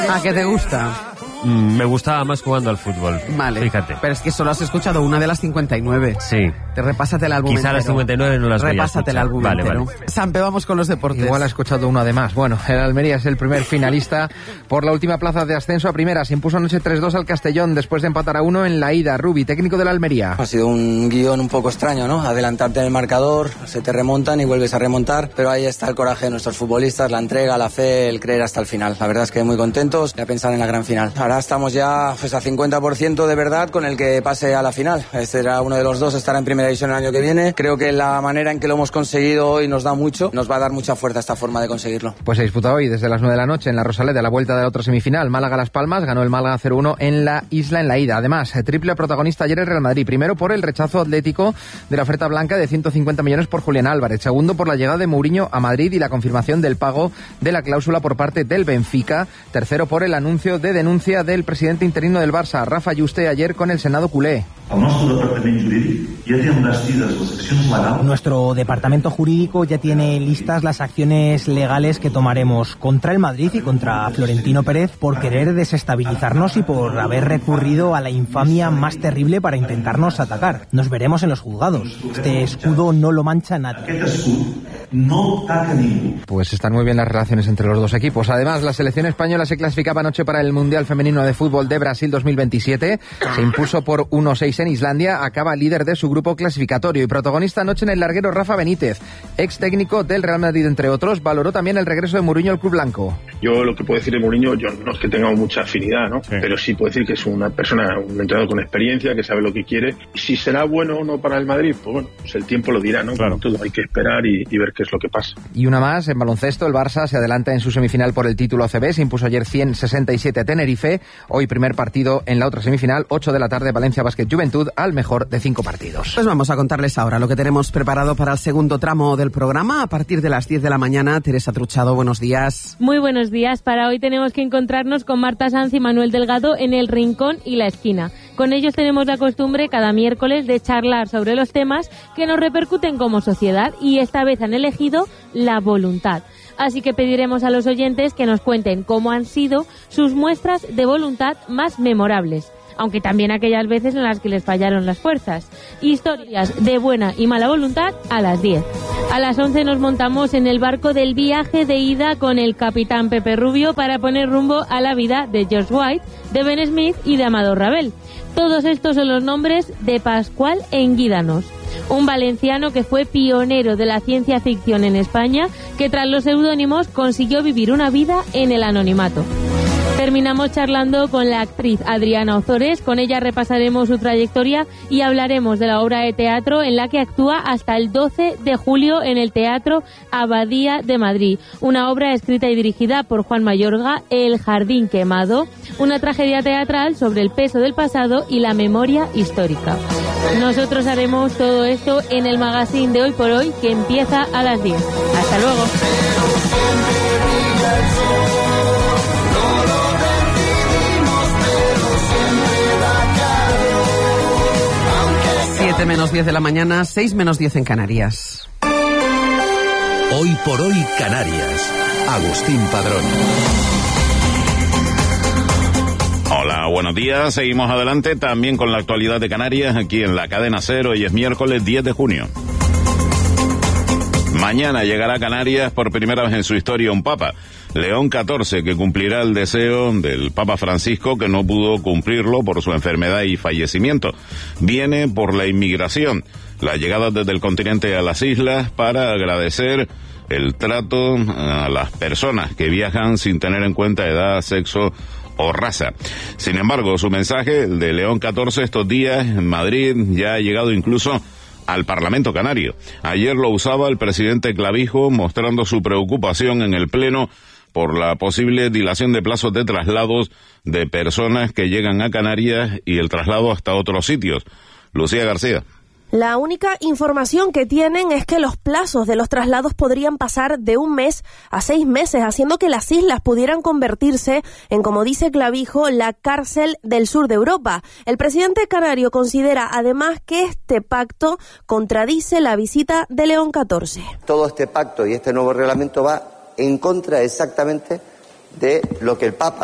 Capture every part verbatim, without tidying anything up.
¿A qué te gusta? Mm, me gustaba más jugando al fútbol. Vale. Fíjate. Pero es que solo has escuchado una de las cincuenta y nueve. Sí. Te repásate el álbum Quizá entero. las cincuenta y nueve no las voy a Repásate el escuchar. álbum Vale, entero. vale. Sampe, vamos con los deportes. Igual ha escuchado una de más. Bueno, el Almería es el primer finalista por la última plaza de ascenso a primera. Se impuso anoche tres dos al Castellón después de empatar a uno en la ida. Rubi, técnico del Almería. Ha sido un guión un poco extraño, ¿no? Adelantarte en el marcador, se te remontan y vuelves a remontar, pero ahí está el coraje de nuestros futbolistas, la entrega, la fe, el creer hasta el final. La verdad es que muy contentos y a pensar en la gran final. Ahora estamos ya pues, a cincuenta por ciento de verdad con el que pase a la final. Este era uno de los dos, estará en primera división el año que viene. Creo que la manera en que lo hemos conseguido hoy nos da mucho, nos va a dar mucha fuerza esta forma de conseguirlo. Pues se disputa hoy desde las nueve de la noche en la Rosaleda a la vuelta de la otra semifinal. Málaga-Las Palmas, ganó el Málaga cero uno en la Isla en la ida. Además, triple protagonista ayer el Real Madrid. Primero por el rechazo atlético de la oferta blanca de ciento cincuenta millones por Julián Álvarez. Segundo por la llegada de Mourinho a Madrid y la confirmación del pago de la cláusula por parte del Benfica. Tercero por el anuncio de denuncia del presidente interino del Barça, Rafa Juste, ayer con el Senado culé. Nuestro departamento jurídico ya tiene listas las acciones legales que tomaremos contra el Madrid y contra Florentino Pérez por querer desestabilizarnos y por haber recurrido a la infamia más terrible para intentarnos atacar. Nos veremos en los juzgados. Este escudo no lo mancha nadie. Pues están muy bien las relaciones entre los dos equipos. Además, la selección española se clasificaba anoche para el Mundial Femenino de Fútbol de Brasil dos mil veintisiete. Se impuso por uno seis en Islandia, acaba líder de su grupo clasificatorio y protagonista anoche en el larguero Rafa Benítez, ex técnico del Real Madrid entre otros, valoró también el regreso de Mourinho al club blanco. Yo lo que puedo decir de Mourinho, yo no es que tengamos mucha afinidad, ¿no? Sí. Pero sí puedo decir que es una persona, un entrenador con experiencia, que sabe lo que quiere. Si será bueno o no para el Madrid, pues bueno, pues el tiempo lo dirá, ¿no? Claro. Todo hay que esperar y, y ver qué es lo que pasa. Y una más, en baloncesto, el Barça se adelanta en su semifinal por el título A C B, se impuso ayer ciento sesenta y siete a Tenerife, hoy primer partido en la otra semifinal, ocho de la tarde, Valencia Basket Juventud, al mejor de cinco partidos. Pues vamos a contarles ahora lo que tenemos preparado para el segundo tramo del programa. A partir de las diez de la mañana, Teresa Truchado, buenos días. Muy buenos días. Para hoy tenemos que encontrarnos con Marta Sanz y Manuel Delgado en El Rincón y la Esquina. Con ellos tenemos la costumbre cada miércoles de charlar sobre los temas que nos repercuten como sociedad y esta vez han elegido la voluntad. Así que pediremos a los oyentes que nos cuenten cómo han sido sus muestras de voluntad más memorables, aunque también aquellas veces en las que les fallaron las fuerzas. Historias de buena y mala voluntad a las diez. A las once nos montamos en el barco del viaje de ida con el capitán Pepe Rubio para poner rumbo a la vida de George White, de Ben Smith y de Amador Ravel. Todos estos son los nombres de Pascual Enguídanos, un valenciano que fue pionero de la ciencia ficción en España, que tras los seudónimos consiguió vivir una vida en el anonimato. Terminamos charlando con la actriz Adriana Ozores, con ella repasaremos su trayectoria y hablaremos de la obra de teatro en la que actúa hasta el doce de julio en el Teatro Abadía de Madrid, una obra escrita y dirigida por Juan Mayorga, El Jardín Quemado, una tragedia teatral sobre el peso del pasado y la memoria histórica. Nosotros haremos todo esto en el magazine de Hoy por Hoy, que empieza a las diez. Hasta luego. siete menos diez de la mañana, seis menos diez en Canarias. Hoy por Hoy Canarias. Agustín Padrón. Hola, buenos días. Seguimos adelante también con la actualidad de Canarias aquí en la cadena Cero. Hoy es miércoles diez de junio. Mañana llegará a Canarias por primera vez en su historia un papa, León catorce, que cumplirá el deseo del Papa Francisco, que no pudo cumplirlo por su enfermedad y fallecimiento. Viene por la inmigración, la llegada desde el continente a las islas para agradecer el trato a las personas que viajan sin tener en cuenta edad, sexo o raza. Sin embargo, su mensaje, el de León catorce, estos días en Madrid ya ha llegado incluso al Parlamento Canario. Ayer lo usaba el presidente Clavijo, mostrando su preocupación en el Pleno por la posible dilación de plazos de traslados de personas que llegan a Canarias y el traslado hasta otros sitios. Lucía García. La única información que tienen es que los plazos de los traslados podrían pasar de un mes a seis meses, haciendo que las islas pudieran convertirse en, como dice Clavijo, la cárcel del sur de Europa. El presidente canario considera además que este pacto contradice la visita de León catorce. Todo este pacto y este nuevo reglamento va en contra exactamente de lo que el Papa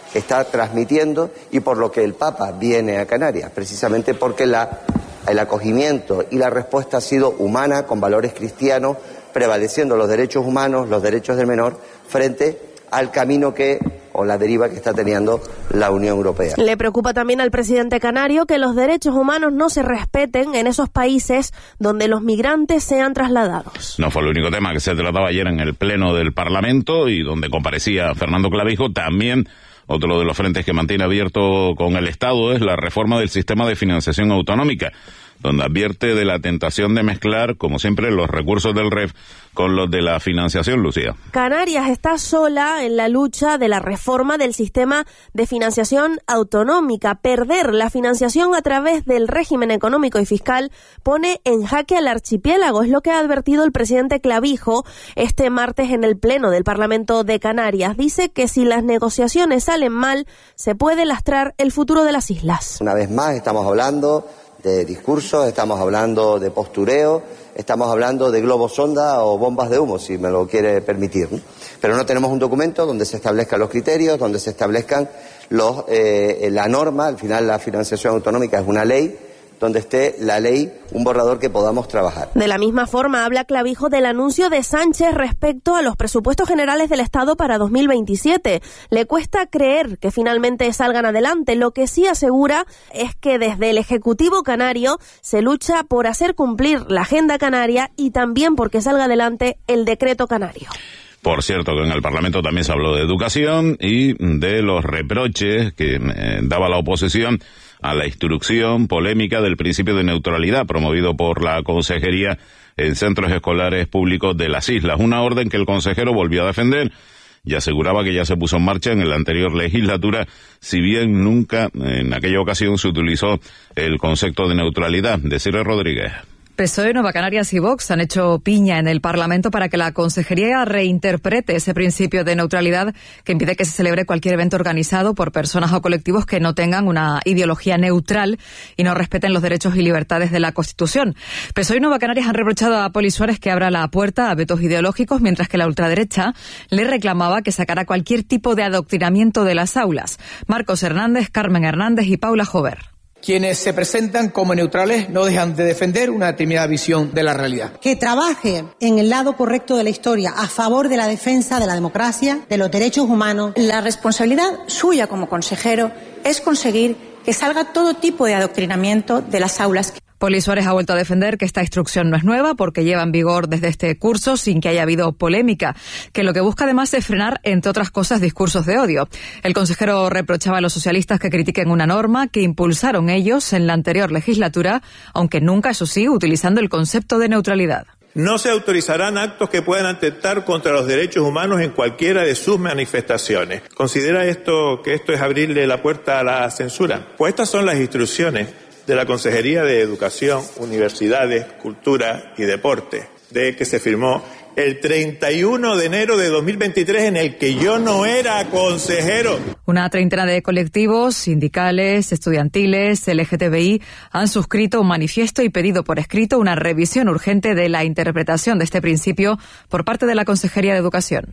está transmitiendo y por lo que el Papa viene a Canarias, precisamente porque la, el acogimiento y la respuesta ha sido humana, con valores cristianos, prevaleciendo los derechos humanos, los derechos del menor, frente al camino que, o la deriva que está teniendo la Unión Europea. Le preocupa también al presidente canario que los derechos humanos no se respeten en esos países donde los migrantes sean trasladados. No fue el único tema que se trataba ayer en el Pleno del Parlamento y donde comparecía Fernando Clavijo. También otro de los frentes que mantiene abierto con el Estado es la reforma del sistema de financiación autonómica, donde advierte de la tentación de mezclar, como siempre, los recursos del R E F con los de la financiación, Lucía. Canarias está sola en la lucha de la reforma del sistema de financiación autonómica. Perder la financiación a través del régimen económico y fiscal pone en jaque al archipiélago, es lo que ha advertido el presidente Clavijo este martes en el Pleno del Parlamento de Canarias. Dice que si las negociaciones salen mal, se puede lastrar el futuro de las islas. Una vez más estamos hablando de discursos, estamos hablando de postureo, estamos hablando de globos sonda o bombas de humo, si me lo quiere permitir, ¿no? Pero no tenemos un documento donde se establezcan los criterios, donde se establezcan los eh, la norma. Al final la financiación autonómica es una ley, donde esté la ley, un borrador que podamos trabajar. De la misma forma habla Clavijo del anuncio de Sánchez respecto a los presupuestos generales del Estado para dos mil veintisiete. Le cuesta creer que finalmente salgan adelante. Lo que sí asegura es que desde el Ejecutivo canario se lucha por hacer cumplir la agenda canaria y también porque salga adelante el decreto canario. Por cierto, que en el Parlamento también se habló de educación y de los reproches que eh, daba la oposición a la instrucción polémica del principio de neutralidad promovido por la Consejería en centros escolares públicos de las islas. Una orden que el consejero volvió a defender y aseguraba que ya se puso en marcha en la anterior legislatura, si bien nunca en aquella ocasión se utilizó el concepto de neutralidad. Desiree Rodríguez. P S O E, Nueva Canarias y Vox han hecho piña en el Parlamento para que la Consejería reinterprete ese principio de neutralidad que impide que se celebre cualquier evento organizado por personas o colectivos que no tengan una ideología neutral y no respeten los derechos y libertades de la Constitución. P S O E y Nueva Canarias han reprochado a Poli Suárez que abra la puerta a vetos ideológicos, mientras que la ultraderecha le reclamaba que sacara cualquier tipo de adoctrinamiento de las aulas. Marcos Hernández, Carmen Hernández y Paula Jover. Quienes se presentan como neutrales no dejan de defender una determinada visión de la realidad. Que trabaje en el lado correcto de la historia, a favor de la defensa de la democracia, de los derechos humanos. La responsabilidad suya como consejero es conseguir que salga todo tipo de adoctrinamiento de las aulas. Poli Suárez ha vuelto a defender que esta instrucción no es nueva porque lleva en vigor desde este curso sin que haya habido polémica, que lo que busca además es frenar, entre otras cosas, discursos de odio. El consejero reprochaba a los socialistas que critiquen una norma que impulsaron ellos en la anterior legislatura, aunque nunca, eso sí, utilizando el concepto de neutralidad. No se autorizarán actos que puedan atentar contra los derechos humanos en cualquiera de sus manifestaciones. ¿Considera esto que esto es abrirle la puerta a la censura? Pues estas son las instrucciones de la Consejería de Educación, Universidades, Cultura y Deporte, de que se firmó el treinta y uno de enero de dos mil veintitrés, en el que yo no era consejero. Una treintena de colectivos, sindicales, estudiantiles, L G T B I, han suscrito un manifiesto y pedido por escrito una revisión urgente de la interpretación de este principio por parte de la Consejería de Educación.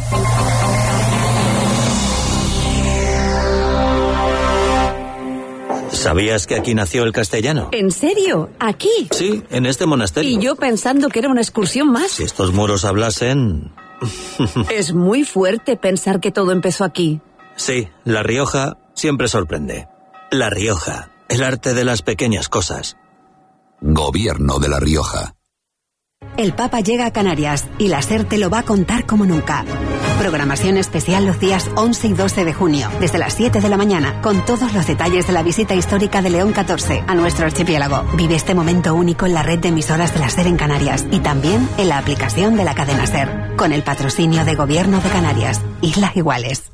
¿Sabías que aquí nació el castellano? ¿En serio? ¿Aquí? Sí, en este monasterio. Y yo pensando que era una excursión más. Si estos muros hablasen... Es muy fuerte pensar que todo empezó aquí. Sí, La Rioja siempre sorprende. La Rioja, el arte de las pequeñas cosas. Gobierno de La Rioja. El Papa llega a Canarias y la SER te lo va a contar como nunca. Programación especial los días once y doce de junio, desde las siete de la mañana, con todos los detalles de la visita histórica de León catorce a nuestro archipiélago. Vive este momento único en la red de emisoras de la SER en Canarias y también en la aplicación de la cadena SER, con el patrocinio de Gobierno de Canarias. Islas Iguales.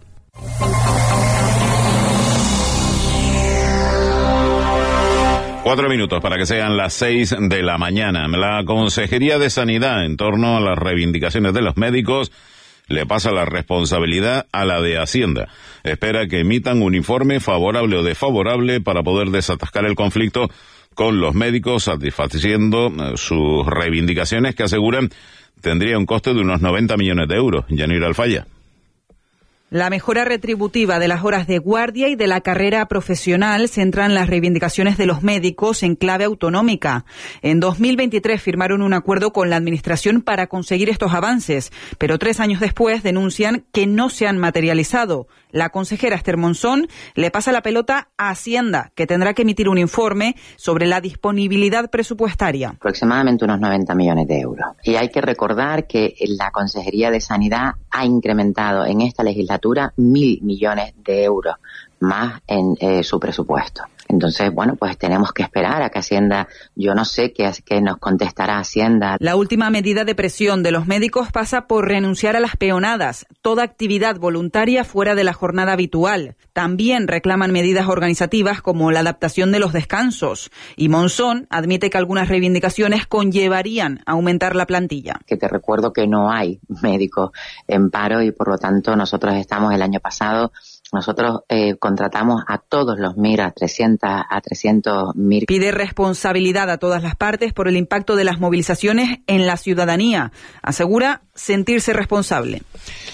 Cuatro minutos para que sean las seis de la mañana. La Consejería de Sanidad, en torno a las reivindicaciones de los médicos, le pasa la responsabilidad a la de Hacienda. Espera que emitan un informe favorable o desfavorable para poder desatascar el conflicto con los médicos, satisfaciendo sus reivindicaciones que aseguran tendría un coste de unos noventa millones de euros. Yanira Alfaya. La mejora retributiva de las horas de guardia y de la carrera profesional centran las reivindicaciones de los médicos en clave autonómica. En dos mil veintitrés firmaron un acuerdo con la Administración para conseguir estos avances, pero tres años después denuncian que no se han materializado. La consejera Esther Monzón le pasa la pelota a Hacienda, que tendrá que emitir un informe sobre la disponibilidad presupuestaria. Aproximadamente unos noventa millones de euros. Y hay que recordar que la Consejería de Sanidad ha incrementado en esta legislatura mil millones de euros más en eh, su presupuesto. Entonces, bueno, pues tenemos que esperar a que Hacienda, yo no sé qué, qué nos contestará Hacienda. La última medida de presión de los médicos pasa por renunciar a las peonadas, toda actividad voluntaria fuera de la jornada habitual. También reclaman medidas organizativas como la adaptación de los descansos. Y Monzón admite que algunas reivindicaciones conllevarían a aumentar la plantilla. Que te recuerdo que no hay médicos en paro y por lo tanto nosotros estamos el año pasado Nosotros eh, contratamos a todos los M I R, a trescientos, a trescientos M I R. Pide responsabilidad a todas las partes por el impacto de las movilizaciones en la ciudadanía. Asegura sentirse responsable.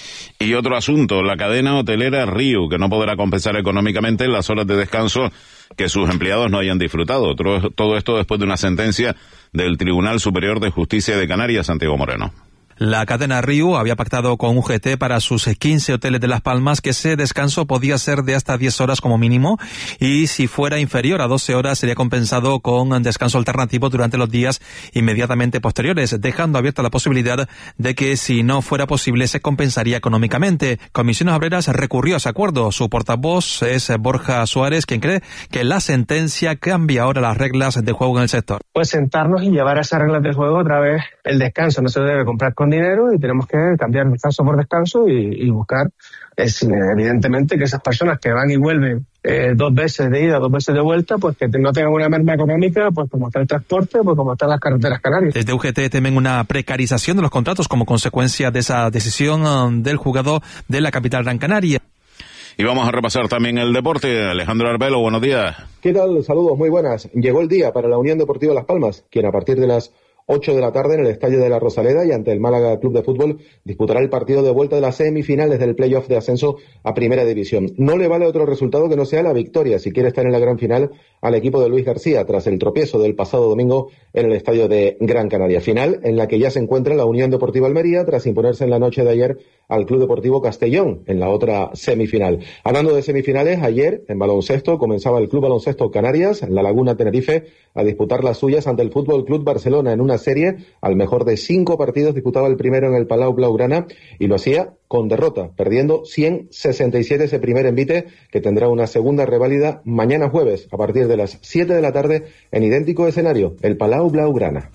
Y otro asunto, la cadena hotelera Riu, que no podrá compensar económicamente las horas de descanso que sus empleados no hayan disfrutado. Todo, todo esto después de una sentencia del Tribunal Superior de Justicia de Canarias, Santiago Moreno. La cadena Riu había pactado con U G T para sus quince hoteles de Las Palmas que ese descanso podía ser de hasta diez horas como mínimo y si fuera inferior a doce horas sería compensado con descanso alternativo durante los días inmediatamente posteriores, dejando abierta la posibilidad de que si no fuera posible se compensaría económicamente. Comisiones Obreras recurrió a ese acuerdo. Su portavoz es Borja Suárez, quien cree que la sentencia cambia ahora las reglas de juego en el sector. Pues sentarnos y llevar a esas reglas de juego otra vez. El descanso no se debe comprar con dinero y tenemos que cambiar descanso por descanso y, y buscar, es, evidentemente, que esas personas que van y vuelven eh, dos veces de ida, dos veces de vuelta, pues que no tengan una merma económica, pues como está el transporte, pues como están las carreteras canarias. Desde U G T temen una precarización de los contratos como consecuencia de esa decisión del juzgado de la capital Gran Canaria. Y vamos a repasar también el deporte. Alejandro Arbelo, buenos días. ¿Qué tal? Saludos, muy buenas. Llegó el día para la Unión Deportiva Las Palmas, quien a partir de las ocho de la tarde en el Estadio de la Rosaleda y ante el Málaga Club de Fútbol disputará el partido de vuelta de las semifinales del playoff de ascenso a Primera División. No le vale otro resultado que no sea la victoria si quiere estar en la gran final al equipo de Luis García tras el tropiezo del pasado domingo en el Estadio de Gran Canaria. Final en la que ya se encuentra la Unión Deportiva Almería tras imponerse en la noche de ayer al Club Deportivo Castellón en la otra semifinal. Hablando de semifinales, ayer en baloncesto comenzaba el Club Baloncesto Canarias en La Laguna, Tenerife, a disputar las suyas ante el Fútbol Club Barcelona en una serie al mejor de cinco partidos. Disputaba el primero en el Palau Blaugrana y lo hacía con derrota, perdiendo ciento sesenta y siete ese primer envite, que tendrá una segunda reválida mañana jueves a partir de las siete de la tarde en idéntico escenario, el Palau Blaugrana.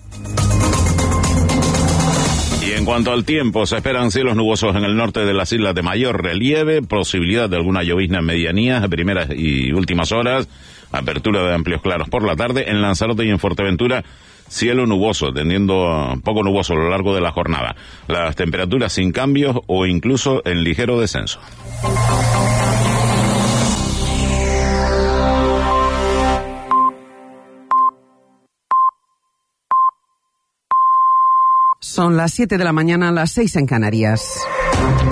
Y en cuanto al tiempo, se esperan cielos nubosos en el norte de las islas de mayor relieve, posibilidad de alguna llovizna en medianías, primeras y últimas horas, apertura de amplios claros por la tarde. En Lanzarote y en Fuerteventura, cielo nuboso, tendiendo a poco nuboso a lo largo de la jornada. Las temperaturas sin cambios o incluso en ligero descenso. Son las siete de la mañana, las seis en Canarias.